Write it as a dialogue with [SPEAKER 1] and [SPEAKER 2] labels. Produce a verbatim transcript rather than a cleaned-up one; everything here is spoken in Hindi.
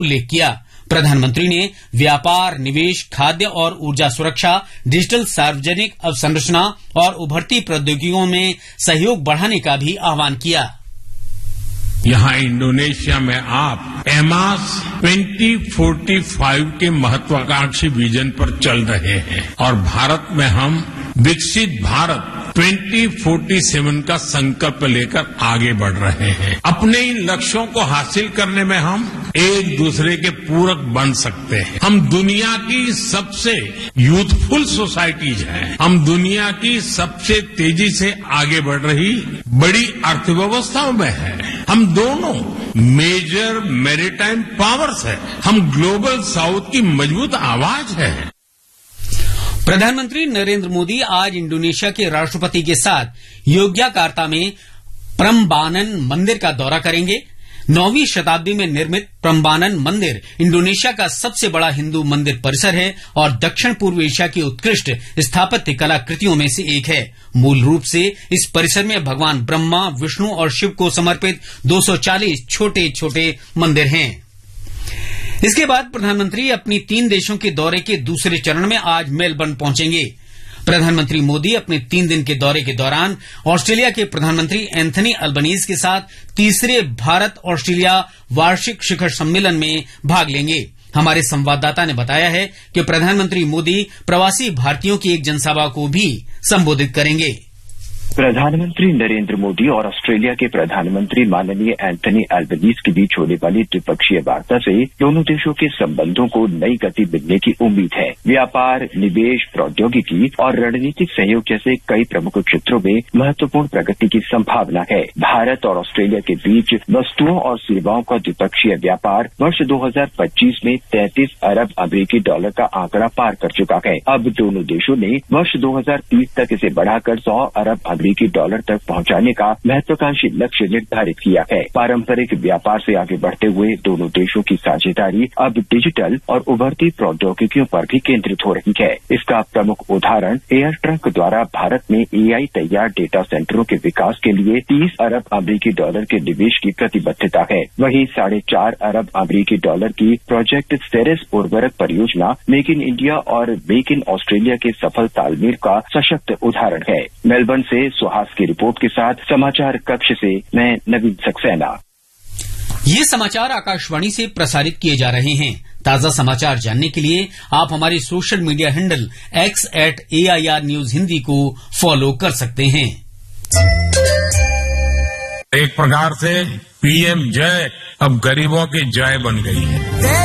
[SPEAKER 1] उल्लेख किया। प्रधानमंत्री ने व्यापार, निवेश, खाद्य और ऊर्जा सुरक्षा, डिजिटल सार्वजनिक अवसंरचना और उभरती प्रौद्योगिकियों में सहयोग बढ़ाने का भी आह्वान किया।
[SPEAKER 2] यहाँ इंडोनेशिया में आप एमास ट्वेंटी फोर्टी फाइव के महत्वाकांक्षी विजन पर चल रहे हैं और भारत में हम विकसित भारत ट्वेंटी फोर्टी सेवन का संकल्प लेकर आगे बढ़ रहे हैं। अपने इन लक्ष्यों को हासिल करने में हम एक दूसरे के पूरक बन सकते हैं। हम दुनिया की सबसे यूथफुल सोसाइटीज हैं। हम दुनिया की सबसे तेजी से आगे बढ़ रही बड़ी अर्थव्यवस्थाओं में हैं। हम दोनों मेजर मैरीटाइम पावर्स हैं। हम ग्लोबल साउथ की मजबूत आवाज है।
[SPEAKER 1] प्रधानमंत्री नरेंद्र मोदी आज इंडोनेशिया के राष्ट्रपति के साथ योग्याकार्ता में प्रम्बानन मंदिर का दौरा करेंगे। नौवीं शताब्दी में निर्मित प्रम्बानन मंदिर इंडोनेशिया का सबसे बड़ा हिंदू मंदिर परिसर है और दक्षिण पूर्व एशिया की उत्कृष्ट स्थापत्य कलाकृतियों में से एक है। मूल रूप से इस परिसर में भगवान ब्रह्मा, विष्णु और शिव को समर्पित दो सौ चालीस छोटे छोटे मंदिर हैं। इसके बाद प्रधानमंत्री अपनी तीन देशों के दौरे के दूसरे चरण में आज मेलबर्न पहुंचेंगे। प्रधानमंत्री मोदी अपने तीन दिन के दौरे के दौरान ऑस्ट्रेलिया के प्रधानमंत्री एंथनी अल्बनीज के साथ तीसरे भारत ऑस्ट्रेलिया वार्षिक शिखर सम्मेलन में भाग लेंगे। हमारे संवाददाता ने बताया है कि प्रधानमंत्री मोदी प्रवासी भारतीयों की एक जनसभा को भी संबोधित करेंगे।
[SPEAKER 3] प्रधानमंत्री नरेंद्र मोदी और ऑस्ट्रेलिया के प्रधानमंत्री माननीय एंथनी अल्बनीज के बीच होने वाली द्विपक्षीय वार्ता से दोनों देशों के संबंधों को नई गति मिलने की उम्मीद है। व्यापार, निवेश, प्रौद्योगिकी और रणनीतिक सहयोग जैसे कई प्रमुख क्षेत्रों में महत्वपूर्ण प्रगति की संभावना है। भारत और ऑस्ट्रेलिया के बीच वस्तुओं और सेवाओं का द्विपक्षीय व्यापार वर्ष दो हजार पच्चीस में तैंतीस अरब अमेरिकी डॉलर का आंकड़ा पार कर चुका है। अब दोनों देशों ने वर्ष दो हजार तीस तक इसे बढ़ाकर सौ अरब अमेरिकी डॉलर तक पहुंचाने का महत्वाकांक्षी लक्ष्य निर्धारित किया है। पारंपरिक व्यापार से आगे बढ़ते हुए दोनों देशों की साझेदारी अब डिजिटल और उभरती प्रौद्योगिकियों पर भी केंद्रित हो रही है। इसका प्रमुख उदाहरण एयर ट्रंक द्वारा भारत में एआई तैयार डेटा सेंटरों के विकास के लिए तीस अरब अमेरिकी डॉलर के निवेश की प्रतिबद्धता है। वहीं साढ़े चार अरब अमेरिकी डॉलर की प्रोजेक्ट सेरेस उर्वरक परियोजना मेक इन इंडिया और मेक इन ऑस्ट्रेलिया के सफल तालमेल का सशक्त उदाहरण है। मेलबर्न से सुहास की रिपोर्ट के साथ समाचार कक्ष से मैं नवीन सक्सेना।
[SPEAKER 1] ये समाचार आकाशवाणी से प्रसारित किए जा रहे हैं। ताजा समाचार जानने के लिए आप हमारे social media handle x eight A I R news Hindi को फॉलो कर सकते हैं।
[SPEAKER 2] एक प्रकार से पीएम जय अब गरीबों की जय बन गई है।